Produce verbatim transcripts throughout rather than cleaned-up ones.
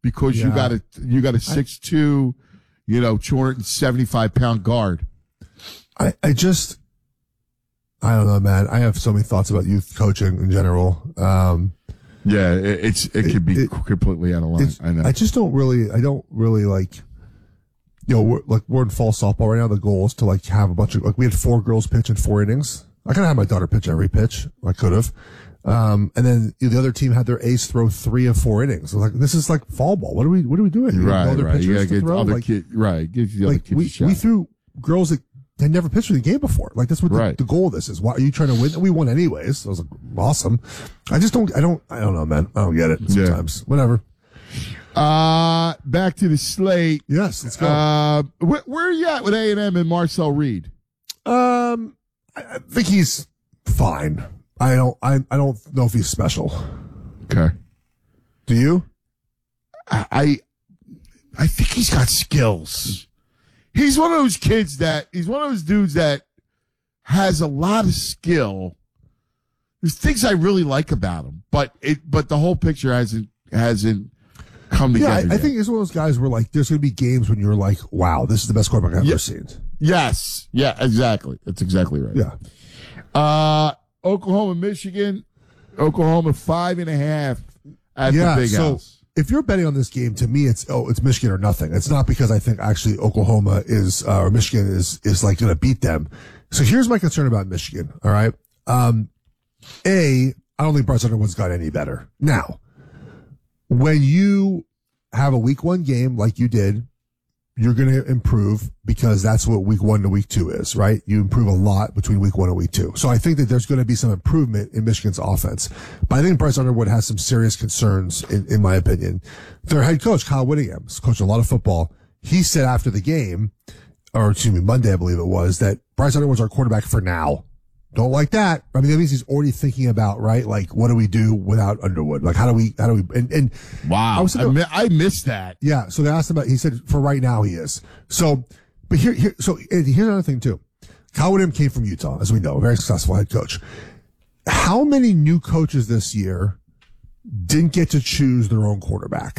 because Yeah. you got a you got a six two, you know, two hundred seventy-five pound guard. I, I just, I don't know, man. I have so many thoughts about youth coaching in general. Um, Yeah, it, it's it, it could be it, completely out of line. I know. I just don't really, I don't really like, you know, we're, like we're in fall softball right now. The goal is to like have a bunch of, like we had four girls pitch in four innings. I kind of had my daughter pitch every pitch. I could have. Um, and then the other team had their ace throw three of four innings. I was like, this is like fall ball. What are we, what are we doing? You right, other right. You pitchers gotta to get throw? other Like, kid, right. Give the other like kids we, a shot. we threw girls that had never pitched in the game before. Like that's what the, Right. the goal of this is. Why are you trying to win? And we won anyways. So I was like, awesome. I just don't, I don't, I don't know, man. I don't get it sometimes. Yeah. Whatever. Uh, back to the slate. Yes, let's go. Uh, where, where are you at with A and M and Marcel Reed? Um, I, I think he's fine. I don't, I, I don't know if he's special. Okay. Do you? I, I, I think he's got skills. He's one of those kids that, he's one of those dudes that has a lot of skill. There's things I really like about him, but it, but the whole picture hasn't, hasn't come together. Yeah, I, I think he's one of those guys where like, there's going to be games when you're like, wow, this is the best quarterback I've yeah. ever seen. Yes. Yeah, exactly. That's exactly right. Yeah. Uh, Oklahoma, Michigan, Oklahoma five and a half at yeah, the Big so House. If you're betting on this game, to me, it's, oh, it's Michigan or nothing. It's not because I think actually Oklahoma is, uh, or Michigan is, is like going to beat them. So here's my concern about Michigan. All right. Um, A, I don't think Bryce Underwood's got any better. Now, when you have a week one game like you did, you're going to improve because that's what week one to week two is, right? You improve a lot between week one and week two. So I think that there's going to be some improvement in Michigan's offense. But I think Bryce Underwood has some serious concerns, in, in my opinion. Their head coach, Kyle Whittingham, has coached a lot of football. He said after the game, or excuse me, Monday, I believe it was, that Bryce Underwood's our quarterback for now. Don't like that. I mean, that means he's already thinking about, right? Like, what do we do without Underwood? Like, how do we, how do we, and, and wow. I, was I, mi- I missed that. Yeah. So they asked him about, he said, for right now he is. So, but here, here, so here's another thing too. Kyle Whittingham came from Utah, as we know, a very successful head coach. How many new coaches this year didn't get to choose their own quarterback?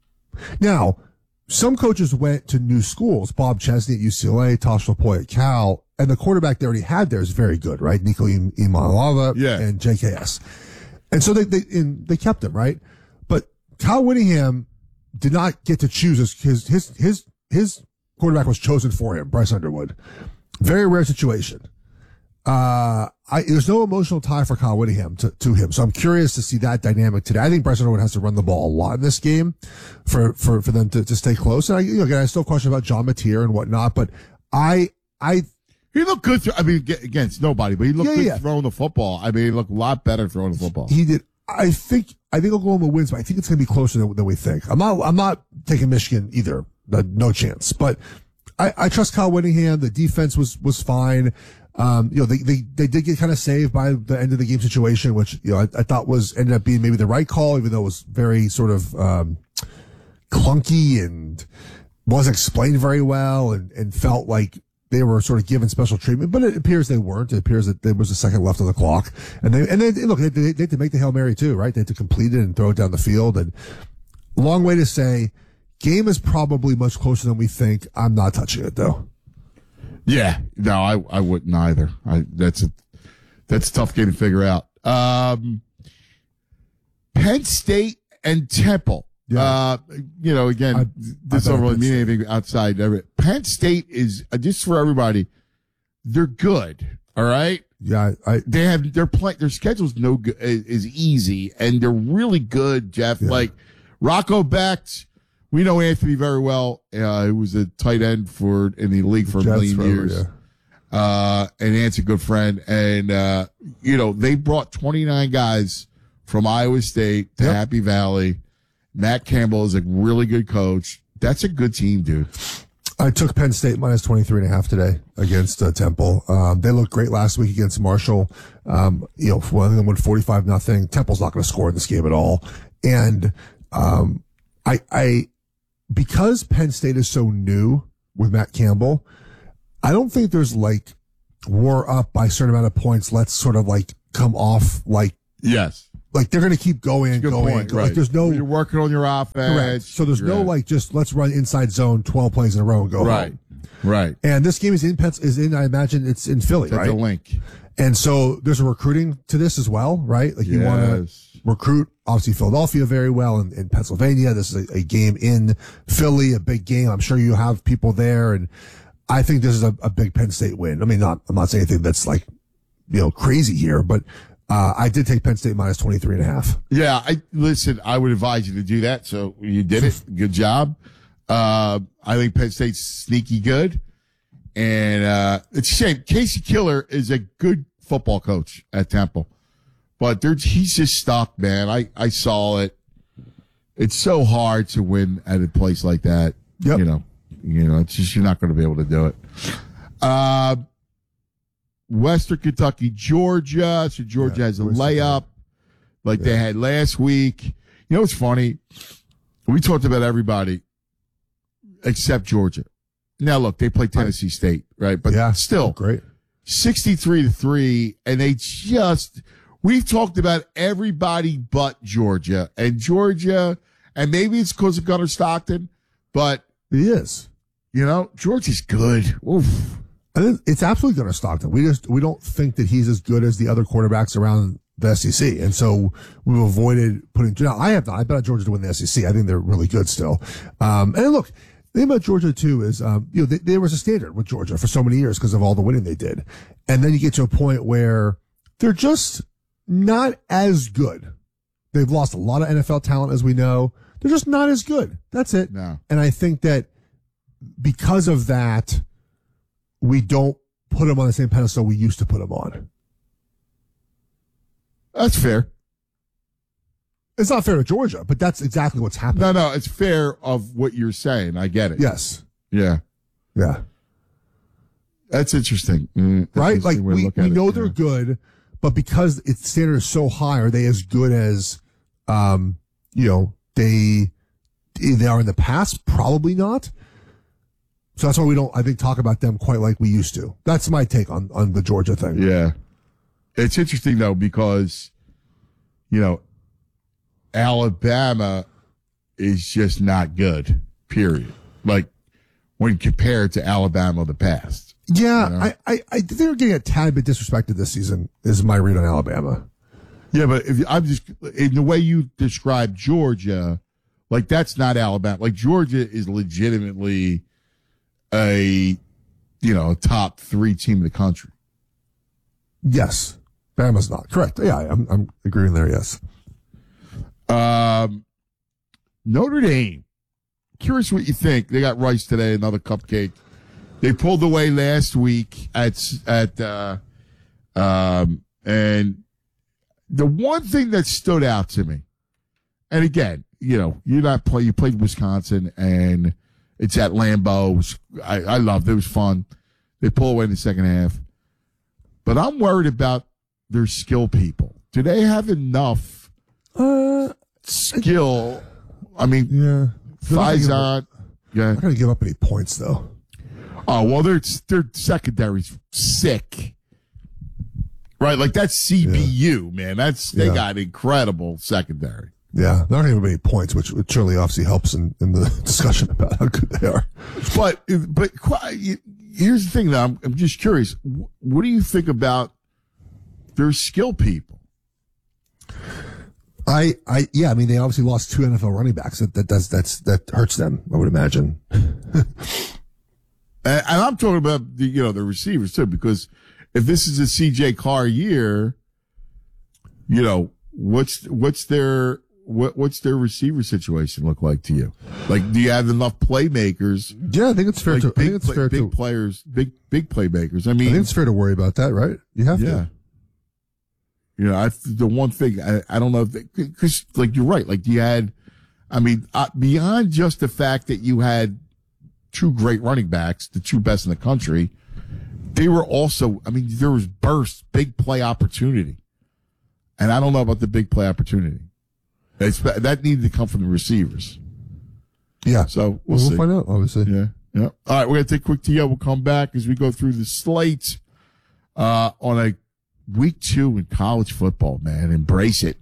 Now, some coaches went to new schools. Bob Chesney at U C L A, Tosh Lapoy at Cal, and the quarterback they already had there is very good, right? Nico Imalava yeah. and J K S. And so they, they, and they kept him, right? But Kyle Whittingham did not get to choose his, his, his, his, his quarterback was chosen for him, Bryce Underwood. Very rare situation. Uh, I, there's no emotional tie for Kyle Whittingham to, to him. So I'm curious to see that dynamic today. I think Bryce Underwood has to run the ball a lot in this game for, for, for them to, to stay close. And I, you know, again, I still question about John Mateer and whatnot, but I, I, he looked good. Th- I mean, against nobody, but he looked yeah, good yeah. throwing the football. I mean, he looked a lot better throwing the football. He did. I think, I think Oklahoma wins, but I think it's going to be closer than, than we think. I'm not, I'm not taking Michigan either. No chance, but I, I trust Kyle Whittingham. The defense was, was fine. Um, you know, they, they, they did get kind of saved by the end of the game situation, which, you know, I, I thought was, ended up being maybe the right call, even though it was very sort of, um, clunky and wasn't explained very well and, and felt like they were sort of given special treatment, but it appears they weren't. It appears that there was a second left on the clock. And they, and they, look, they, they, they had to make the Hail Mary too, right? They had to complete it and throw it down the field. And long way to say, game is probably much closer than we think. I'm not touching it though. Yeah, no, I, I wouldn't either. I, that's a, that's a tough game to figure out. Um, Penn State and Temple. Yeah. Uh, you know, again, I, this don't really mean anything outside of it. Penn State is, uh, just for everybody, they're good. All right. Yeah. I, they have, their play, their schedule's no good, is easy, and they're really good, Jeff. Yeah. Like Rocco Becht. We know Anthony very well. Uh, he was a tight end for in the league for a million years. Yeah. Uh, and Ant's a good friend. And, uh, you know, they brought twenty-nine guys from Iowa State to yep. Happy Valley. Matt Campbell is a really good coach. That's a good team, dude. I took Penn State minus twenty-three and a half today against uh, Temple. Um, they looked great last week against Marshall. Um, you know, one of them went forty-five nothing. Temple's not going to score in this game at all. And, um, I, I, because Penn State is so new with Matt Campbell, I don't think there's like we're up by a certain amount of points. Let's sort of like come off like yes, like they're going to keep going and Good going. point, Like right. there's no You're working on your offense. correct. So there's You're no right. like just let's run inside zone twelve plays in a row and go Right. home. Right. And this game is in Pens- is in I imagine it's in Philly, That's right? the link. And so there's a recruiting to this as well, right? Like you want to Yes. recruit obviously Philadelphia very well in, in Pennsylvania. This is a, a game in Philly, a big game. I'm sure you have people there, and I think this is a, a big Penn State win. I mean, not I'm not saying anything that's like you know crazy here, but uh, I did take Penn State minus twenty-three and a half. Yeah, I listen. I would advise you to do that. So you did it. Good job. Uh, I think Penn State's sneaky good, and uh, it's a shame. Casey Killer is a good football coach at Temple, but there, he's just stuck, man. I I saw it. It's so hard to win at a place like that. Yep. You know, you know, it's just you're not going to be able to do it. Uh, Western Kentucky, Georgia. So Georgia Yeah, has a Western layup like they had last week. You know what's funny? We talked about everybody except Georgia. Now look, they play Tennessee State, right? But yeah, still, great. sixty-three to three, and they just, we've talked about everybody but Georgia. And Georgia, and maybe it's because of Gunnar Stockton, but, He is. you know, Georgia's good. Oof. I think it's absolutely going to Stockton. We just we don't think that he's as good as the other quarterbacks around the S E C, and so we've avoided putting. Now, I have not. I bet Georgia to win the S E C. I think they're really good still. Um, and look, the thing about Georgia too is, um, you know, they, there was a standard with Georgia for so many years because of all the winning they did, and then you get to a point where they're just not as good. They've lost a lot of N F L talent, as we know. They're just not as good. That's it. No. And I think that because of that, we don't put them on the same pedestal we used to put them on. That's fair. It's not fair to Georgia, but that's exactly what's happening. No, no, it's fair of what you're saying. I get it. Yes. Yeah. Yeah. That's interesting. Mm, that's Right? interesting Like, way to we, look at we it, know yeah. they're good, but because its standard is so high, are they as good as, um, you know, they, they are in the past? Probably not. So that's why we don't, I think, talk about them quite like we used to. That's my take on, on the Georgia thing. Yeah. It's interesting, though, because, you know, Alabama is just not good, period. Like, when compared to Alabama of the past. Yeah, You know? I, I, I think they're getting a tad bit disrespected this season, is my read on Alabama. Yeah, but if I'm just, in the way you describe Georgia, like, that's not Alabama. Like, Georgia is legitimately a, you know, a top three team in the country. Yes. Bama's not. Correct. Yeah, I'm, I'm agreeing there, yes. Um, Notre Dame. Curious what you think. They got Rice today, another cupcake. They pulled away last week at, at, uh, um, and the one thing that stood out to me, and again, you know, you're not play, you played Wisconsin and it's at Lambeau. It was, I, I loved it. It was fun. They pull away in the second half, but I'm worried about their skill people. Do they have enough Uh, skill? I mean, yeah. Faison. Yeah. I'm not going to give up any points, though. Oh, well, their, their secondary's sick. Right? Like, that's C B U, man. That's, they Yeah. got incredible secondary. Yeah, they're not going to give up any points, which, which surely obviously helps in, in the discussion about how good they are. But, but qu- here's the thing, though. I'm, I'm just curious. What do you think about their skill people? I, I, yeah, I mean, they obviously lost two N F L running backs. That, that does, that's, that hurts them, I would imagine. And, and I'm talking about the, you know, the receivers too, because if this is a C J Carr year, you know, what's, what's their, what, what's their receiver situation look like to you? Like, do you have enough playmakers? Yeah, I think it's fair Like to, big, I think it's play- fair big to, players, big, big playmakers. I I mean, think it's fair to worry about that, right? You have yeah. to. You know, I, the one thing, I, I don't know if, because, like, you're right. Like, you had, I mean, uh, beyond just the fact that you had two great running backs, the two best in the country, they were also, I mean, there was bursts, big play opportunity. And I don't know about the big play opportunity. It's, that needed to come from the receivers. Yeah. So we'll, We'll, see. we'll find out, obviously. Yeah. Yeah. All right. We're going to take a quick T O. We'll come back as we go through the slate, uh, on a week two in college football, man. Embrace it.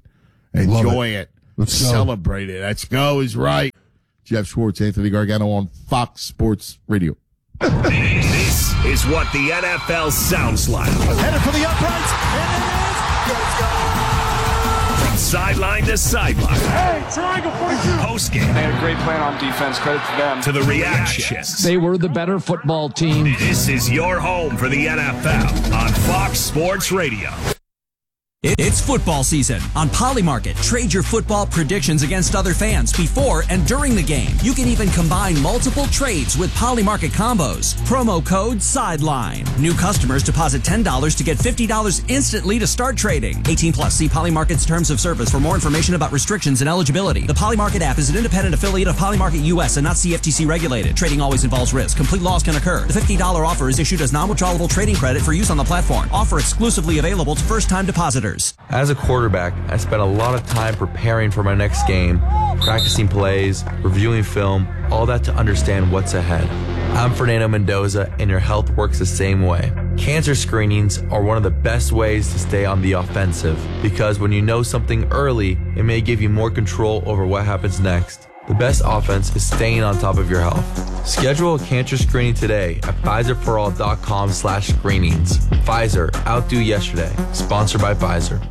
Enjoy it. it. Let's go. Celebrate it. Let's go is right. Jeff Schwartz, Anthony Gargano on Fox Sports Radio. This is what the N F L sounds like. Headed for the uprights, and it is. Let's go. From sideline to sideline. Hey, triangle forty-two. Post game. They had a great plan on defense. Credit to them. To the reactions. They were the better football team. This is your home for the N F L on Fox Sports Radio. It's football season. On Polymarket, trade your football predictions against other fans before and during the game. You can even combine multiple trades with Polymarket combos. Promo code SIDELINE. New customers deposit ten dollars to get fifty dollars instantly to start trading. eighteen plus. See Polymarket's terms of service for more information about restrictions and eligibility. The Polymarket app is an independent affiliate of Polymarket U S and not C F T C regulated. Trading always involves risk. Complete loss can occur. The fifty dollars offer is issued as non-withdrawable trading credit for use on the platform. Offer exclusively available to first-time depositors. As a quarterback, I spent a lot of time preparing for my next game, practicing plays, reviewing film, all that to understand what's ahead. I'm Fernando Mendoza, and your health works the same way. Cancer screenings are one of the best ways to stay on the offensive, because when you know something early, it may give you more control over what happens next. The best offense is staying on top of your health. Schedule a cancer screening today at Pfizerforall.com slash screenings. Pfizer, outdo yesterday. Sponsored by Pfizer.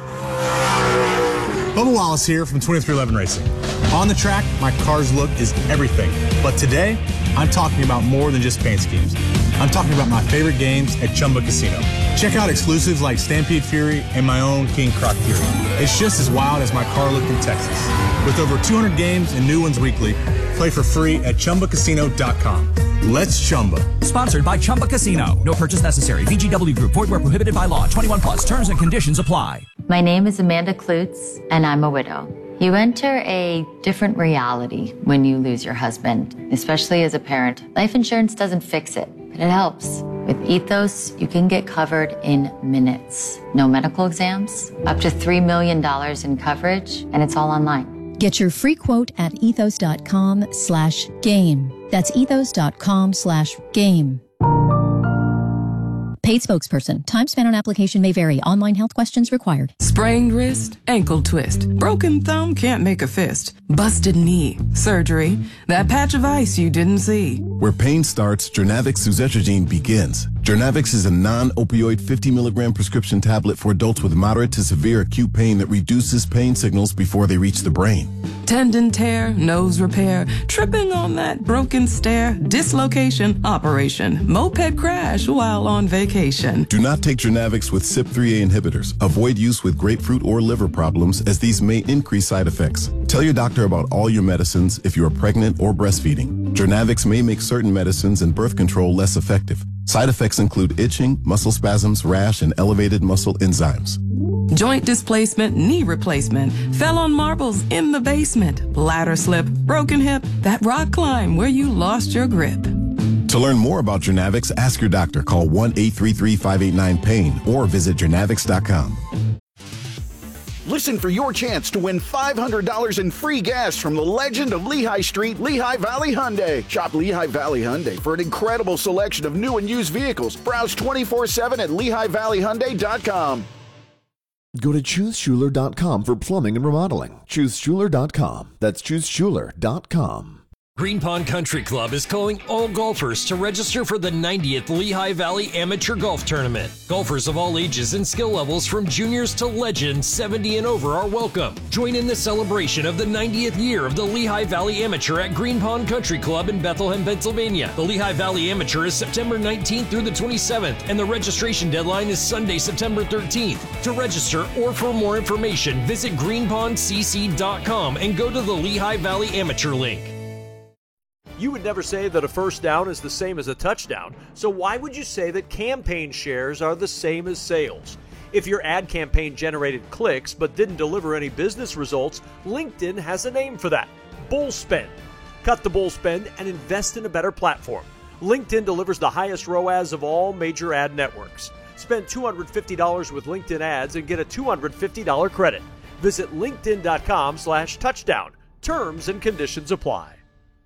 Bubba Wallace here from twenty-three eleven Racing. On the track, my car's look is everything. But today, I'm talking about more than just paint schemes. I'm talking about my favorite games at Chumba Casino. Check out exclusives like Stampede Fury and my own King Croc Fury. It's just as wild as my car looked in Texas. With over two hundred games and new ones weekly, play for free at Chumba Casino dot com. Let's Chumba. Sponsored by Chumba Casino. No purchase necessary. V G W Group. Void where prohibited by law. twenty-one plus. Terms and conditions apply. My name is Amanda Klutz, and I'm a widow. You enter a different reality when you lose your husband, especially as a parent. Life insurance doesn't fix it, but it helps. With Ethos, you can get covered in minutes. No medical exams, up to three million dollars in coverage, and it's all online. Get your free quote at ethos.com slash game. That's ethos.com slash game. Paid spokesperson. Time spent on application may vary. Online health questions required. Sprained wrist, ankle twist, broken thumb, can't make a fist, busted knee, surgery, that patch of ice you didn't see. Where pain starts, Jernavix suzetrigine begins. Jernavix is a non-opioid fifty milligram prescription tablet for adults with moderate to severe acute pain that reduces pain signals before they reach the brain. Tendon tear, nose repair, tripping on that broken stair, dislocation, operation, moped crash while on vacation. Do not take Jernavix with C Y P three A inhibitors. Avoid use with grapefruit or liver problems, as these may increase side effects. Tell your doctor about all your medicines if you are pregnant or breastfeeding. Jernavix may make certain medicines and birth control less effective. Side effects include itching, muscle spasms, rash, and elevated muscle enzymes. Joint displacement, knee replacement, fell on marbles in the basement, ladder slip, broken hip, that rock climb where you lost your grip. To learn more about Jernavix, ask your doctor. Call one eight three three, five eight nine, pain or visit Jernavix dot com. Listen for your chance to win five hundred dollars in free gas from the legend of Lehigh Street, Lehigh Valley Hyundai. Shop Lehigh Valley Hyundai for an incredible selection of new and used vehicles. Browse twenty-four seven at Lehigh Valley Hyundai dot com. Go to Choose Schuler dot com for plumbing and remodeling. Choose Schuler dot com. That's Choose Schuler dot com. Green Pond Country Club is calling all golfers to register for the ninetieth Lehigh Valley Amateur Golf Tournament. Golfers of all ages and skill levels from juniors to legends seventy and over are welcome. Join in the celebration of the ninetieth year of the Lehigh Valley Amateur at Green Pond Country Club in Bethlehem, Pennsylvania. The Lehigh Valley Amateur is September nineteenth through the twenty-seventh, and the registration deadline is Sunday, September thirteenth. To register or for more information, visit green pond c c dot com and go to the Lehigh Valley Amateur link. You would never say that a first down is the same as a touchdown, so why would you say that campaign shares are the same as sales? If your ad campaign generated clicks but didn't deliver any business results, LinkedIn has a name for that: bull spend. Cut the bull spend and invest in a better platform. LinkedIn delivers the highest R O A S of all major ad networks. Spend two hundred fifty dollars with LinkedIn ads and get a two hundred fifty dollars credit. Visit linkedin dot com slash touchdown. Terms and conditions apply.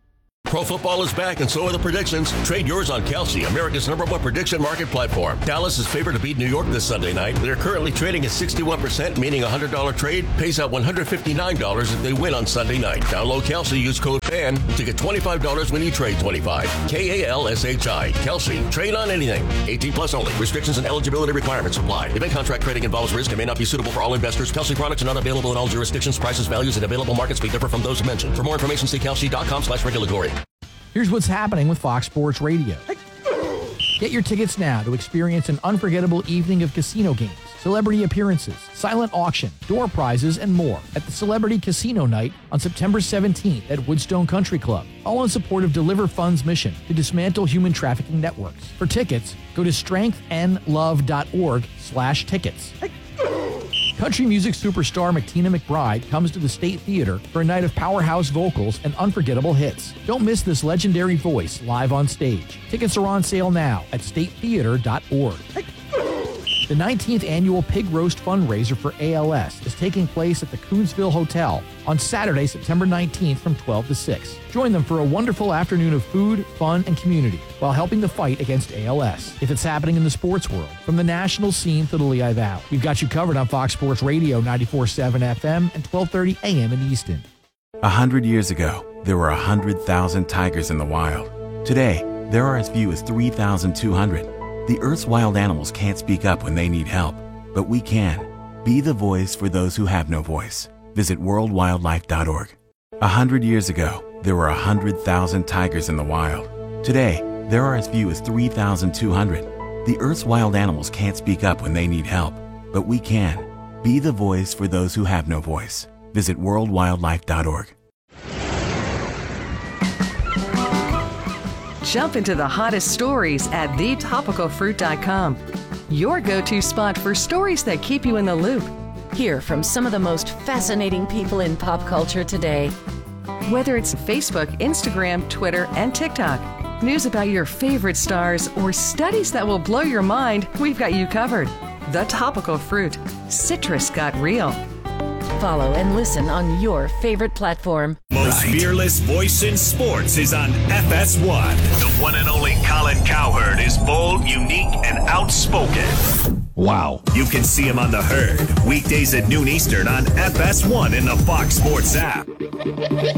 Pro football is back and so are the predictions. Trade yours on Kelsey, America's number one prediction market platform. Dallas is favored to beat New York this Sunday night. They're currently trading at sixty-one percent, meaning a one hundred dollars trade pays out one hundred fifty-nine dollars if they win on Sunday night. Download Kelsey, use code FAN to get twenty-five dollars when you trade twenty-five. K A L S H I. Kelsey. Trade on anything. eighteen plus only. Restrictions and eligibility requirements apply. Event contract trading involves risk and may not be suitable for all investors. Kelsey products are not available in all jurisdictions. Prices, values, and available markets may differ from those mentioned. For more information, see kelsey.com slash regulatory. Here's what's happening with Fox Sports Radio. Get your tickets now to experience an unforgettable evening of casino games, celebrity appearances, silent auction, door prizes, and more at the Celebrity Casino Night on September seventeenth at Woodstone Country Club, all in support of Deliver Fund's mission to dismantle human trafficking networks. For tickets, go to strengthandlove.org slash tickets. Country music superstar McTina McBride comes to the State Theater for a night of powerhouse vocals and unforgettable hits. Don't miss this legendary voice live on stage. Tickets are on sale now at state theater dot org. The nineteenth annual Pig Roast fundraiser for A L S is taking place at the Coonsville Hotel on Saturday, September nineteenth from twelve to six. Join them for a wonderful afternoon of food, fun, and community while helping the fight against A L S. If it's happening in the sports world, from the national scene to the Lehigh Valley, we've got you covered on Fox Sports Radio ninety-four point seven F M and twelve thirty A M in Easton. A hundred years ago, there were a hundred thousand tigers in the wild. Today, there are as few as three thousand two hundred. The Earth's wild animals can't speak up when they need help, but we can. Be the voice for those who have no voice. Visit world wildlife dot org. A hundred years ago, there were a hundred thousand tigers in the wild. Today, there are as few as three thousand two hundred. The Earth's wild animals can't speak up when they need help, but we can. Be the voice for those who have no voice. Visit world wildlife dot org. Jump into the hottest stories at the topical fruit dot com. Your go-to spot for stories that keep you in the loop. Hear from some of the most fascinating people in pop culture today. Whether it's Facebook, Instagram, Twitter, and TikTok, news about your favorite stars, or studies that will blow your mind, we've got you covered. The Topical Fruit. Citrus got real. Follow and listen on your favorite platform. Most fearless voice in sports is on F S one. The one and only Colin Cowherd is bold, unique, and outspoken. Wow. You can see him on The Herd, weekdays at noon Eastern on F S one in the Fox Sports app.